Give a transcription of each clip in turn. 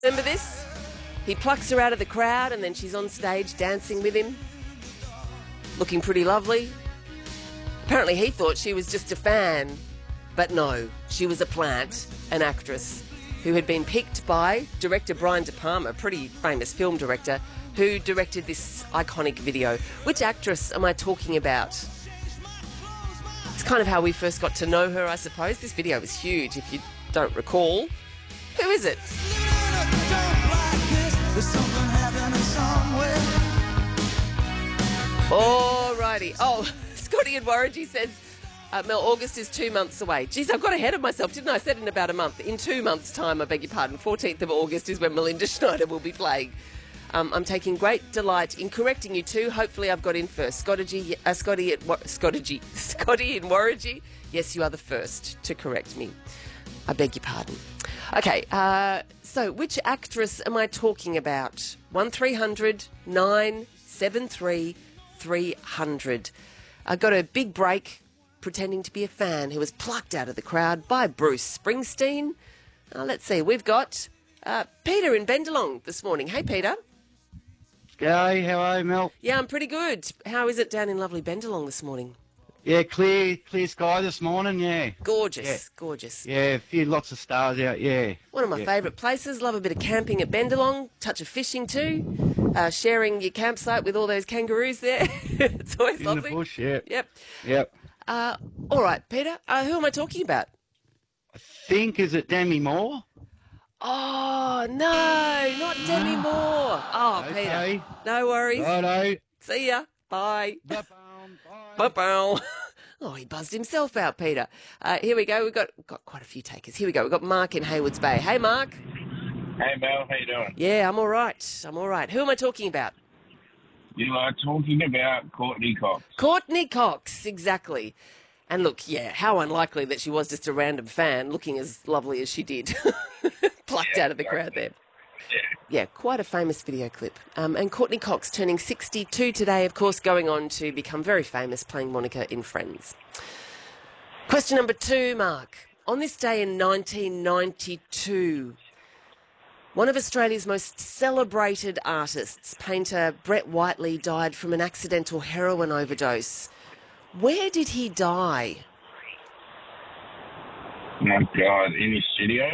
Remember this? He plucks her out of the crowd and then she's on stage dancing with him, looking pretty lovely. Apparently he thought she was just a fan, but no, she was a plant, an actress who had been picked by director Brian De Palma, pretty famous film director, who directed this iconic video. Which actress am I talking about? It's kind of how we first got to know her, I suppose. This video was huge, if you don't recall. Who is it? Alrighty. Oh, Scotty and Warrigy says Mel, August is 2 months away. Geez, I've got ahead of myself, didn't I? I said in about a month. In 2 months' time, I beg your pardon. 14th of August is when Melinda Schneider will be playing. I'm taking great delight in correcting you too. Hopefully I've got in first. Scotty and Warrigy. Yes, you are the first to correct me. I beg your pardon. Okay, so which actress am I talking about? 1300 973 300. I got a big break pretending to be a fan who was plucked out of the crowd by Bruce Springsteen. Let's see, we've got Peter in Bendalong this morning. Hey, Peter. G'day, how are you, Mel? Yeah, I'm pretty good. How is it down in lovely Bendalong this morning? Yeah, clear sky this morning, yeah. Gorgeous, yeah. Gorgeous. Yeah, lots of stars out, yeah. One of my favourite places. Love a bit of camping at Bendalong, touch of fishing too, sharing your campsite with all those kangaroos there. It's always lovely. In the bush, yeah. Yep. All right, Peter, who am I talking about? I think, is it Demi Moore? Oh, no, not Demi Moore. Oh, Okay. Peter, no worries. Righto. See ya. Bye. Bye. Bow. Oh, he buzzed himself out, Peter. Here we go. We've got quite a few takers. Here we go. We've got Mark in Haywards Bay. Hey, Mark. Hey, Mel. How you doing? Yeah, I'm all right. Who am I talking about? You are talking about Courtney Cox. Courtney Cox, exactly. And look, yeah, how unlikely that she was just a random fan looking as lovely as she did. Plucked out of the crowd there. Yeah, quite a famous video clip. And Courtney Cox turning 62 today, of course, going on to become very famous playing Monica in Friends. Question number 2, Mark. On this day in 1992, one of Australia's most celebrated artists, painter Brett Whiteley, died from an accidental heroin overdose. Where did he die? Oh, God, in his studio?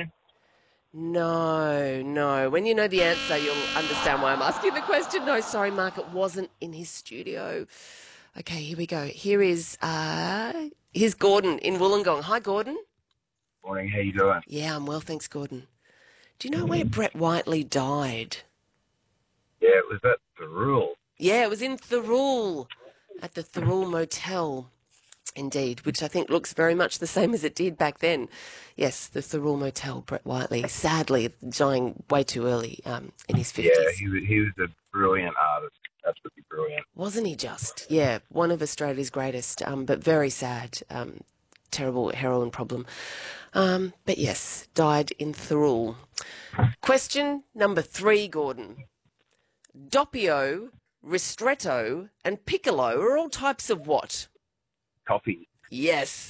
No. When you know the answer, you'll understand why I'm asking the question. No, sorry, Mark, it wasn't in his studio. Okay, here we go. Here is here's Gordon in Wollongong. Hi, Gordon. Morning, how you doing? Yeah, I'm well, thanks, Gordon. Do you know where Brett Whiteley died? Yeah, it was at The Rule. Yeah, it was in Thirroul, at the Thirroul Motel. Indeed, which I think looks very much the same as it did back then. Yes, the Thirroul Motel, Brett Whiteley, sadly dying way too early in his 50s. Yeah, he was a brilliant artist, absolutely brilliant. Wasn't he just? Yeah, one of Australia's greatest, but very sad, terrible heroin problem. But yes, died in Thirroul. Question number 3, Gordon. Doppio, ristretto and piccolo are all types of what? Coffee. Yes.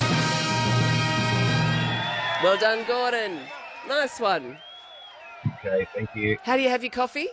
Well done, Gordon. Nice one. Okay, thank you. How do you have your coffee?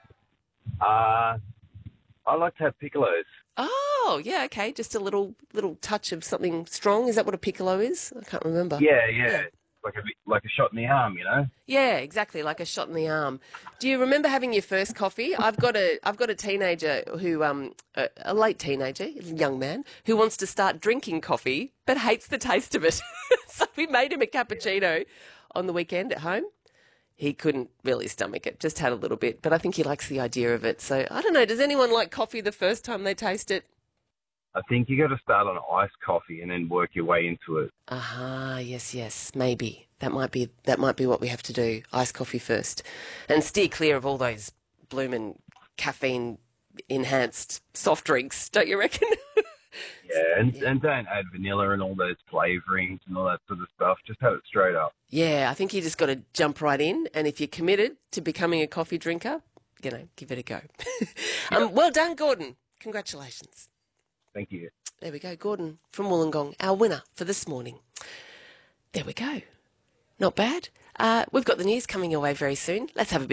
I like to have piccolos. Oh, yeah, okay. Just a little touch of something strong. Is that what a piccolo is? I can't remember. Yeah. Like a shot in the arm, you know? Yeah, exactly, like a shot in the arm. Do you remember having your first coffee? I've got a teenager who, a late teenager, a young man, who wants to start drinking coffee but hates the taste of it. So we made him a cappuccino on the weekend at home. He couldn't really stomach it, just had a little bit, but I think he likes the idea of it. So I don't know, does anyone like coffee the first time they taste it? I think you got to start on iced coffee and then work your way into it. Yes, maybe. That might be what we have to do. Iced coffee first. And steer clear of all those bloomin' caffeine-enhanced soft drinks, don't you reckon? Yeah, and don't add vanilla and all those flavourings and all that sort of stuff. Just have it straight up. Yeah, I think you just got to jump right in, and if you're committed to becoming a coffee drinker, give it a go. Well done, Gordon. Congratulations. Thank you. There we go, Gordon from Wollongong, our winner for this morning. There we go. Not bad. We've got the news coming your way very soon. Let's have a bit